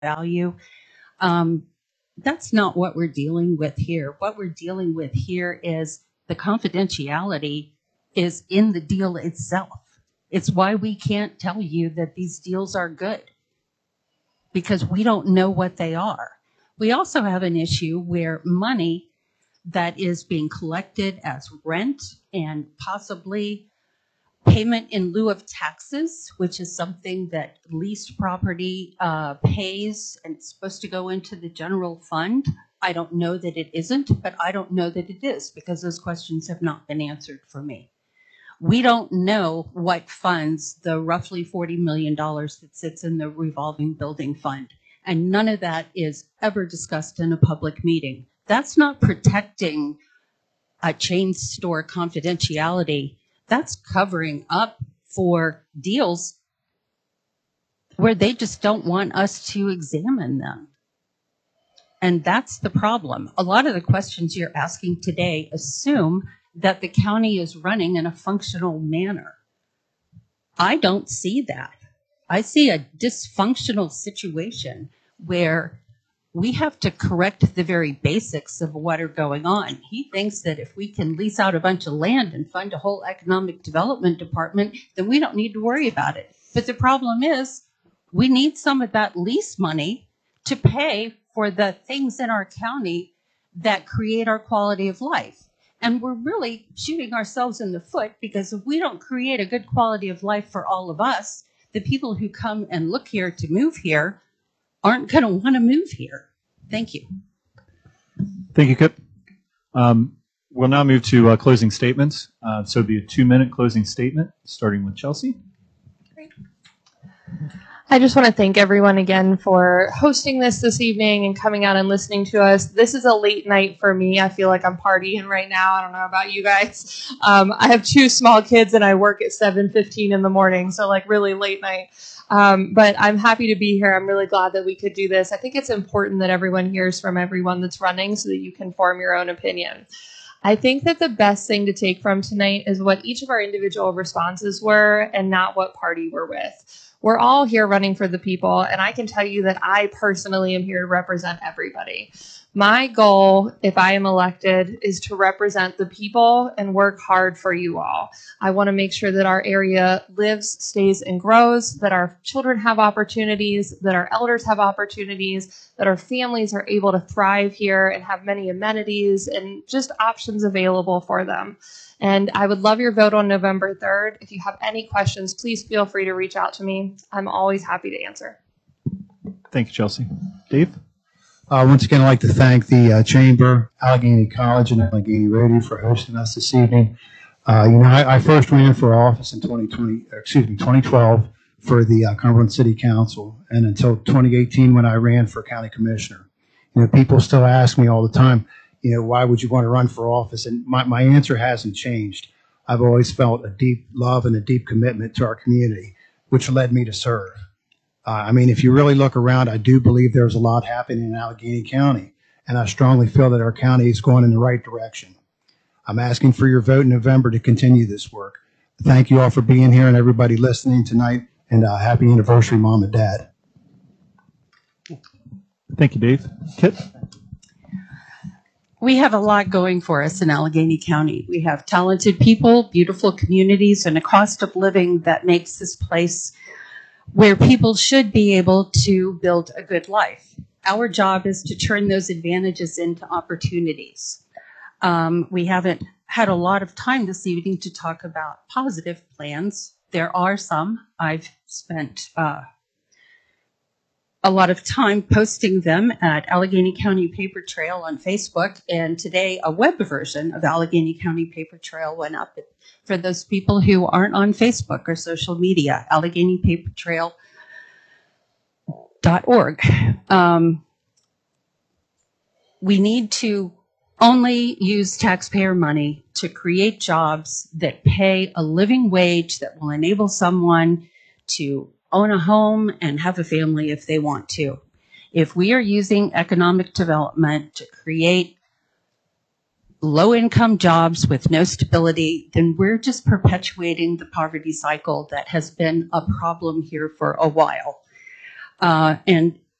value. Um, that's not what we're dealing with here. What we're dealing with here is the confidentiality is in the deal itself. It's why we can't tell you that these deals are good, because we don't know what they are. We also have an issue where money that is being collected as rent and possibly payment in lieu of taxes, which is something that leased property pays, and it's supposed to go into the general fund. I don't know that it isn't, but I don't know that it is, because those questions have not been answered for me. We don't know what funds the roughly $40 million that sits in the revolving building fund. And none of that is ever discussed in a public meeting. That's not protecting a chain store confidentiality. That's covering up for deals where they just don't want us to examine them. And that's the problem. A lot of the questions you're asking today assume that the county is running in a functional manner. I don't see that. I see a dysfunctional situation where we have to correct the very basics of what are going on. He thinks that if we can lease out a bunch of land and fund a whole economic development department, then we don't need to worry about it. But the problem is we need some of that lease money to pay for the things in our county that create our quality of life. And we're really shooting ourselves in the foot, because if we don't create a good quality of life for all of us, the people who come and look here to move here aren't going to want to move here. Thank you. Thank you, Kip. We'll now move to closing statements. So it'll be a 2-minute closing statement, starting with Chelsea. Great. I just want to thank everyone again for hosting this evening and coming out and listening to us. This is a late night for me. I feel like I'm partying right now. I don't know about you guys. I have 2 small kids and I work at 7:15 in the morning, so like really late night. But I'm happy to be here. I'm really glad that we could do this. I think it's important that everyone hears from everyone that's running so that you can form your own opinion. I think that the best thing to take from tonight is what each of our individual responses were and not what party we're with. We're all here running for the people, and I can tell you that I personally am here to represent everybody. My goal, if I am elected, is to represent the people and work hard for you all. I want to make sure that our area lives, stays, and grows, that our children have opportunities, that our elders have opportunities, that our families are able to thrive here and have many amenities and just options available for them. And I would love your vote on November 3rd. If you have any questions, please feel free to reach out to me. I'm always happy to answer. Thank you, Chelsea. Dave? Once again, I'd like to thank the Chamber, Allegheny College, and Allegheny Rotary for hosting us this evening. I first ran for office in 2012 for the Cumberland City Council, and until 2018 when I ran for county commissioner. People still ask me all the time, why would you want to run for office? And my answer hasn't changed. I've always felt a deep love and a deep commitment to our community, which led me to serve. If you really look around, I do believe there's a lot happening in Allegheny County, and I strongly feel that our county is going in the right direction. I'm asking for your vote in November to continue this work. Thank you all for being here and everybody listening tonight, and happy anniversary, Mom and Dad. Thank you, Dave. Kit? We have a lot going for us in Allegheny County. We have talented people, beautiful communities, and a cost of living that makes this place where people should be able to build a good life. Our job is to turn those advantages into opportunities. We haven't had a lot of time this evening to talk about positive plans. There are some. I've spent a lot of time posting them at Allegheny County Paper Trail on Facebook, and today a web version of Allegheny County Paper Trail went up for those people who aren't on Facebook or social media, AlleghenyPaperTrail.org. We need to only use taxpayer money to create jobs that pay a living wage that will enable someone to own a home and have a family if they want to. If we are using economic development to create low-income jobs with no stability, then we're just perpetuating the poverty cycle that has been a problem here for a while. And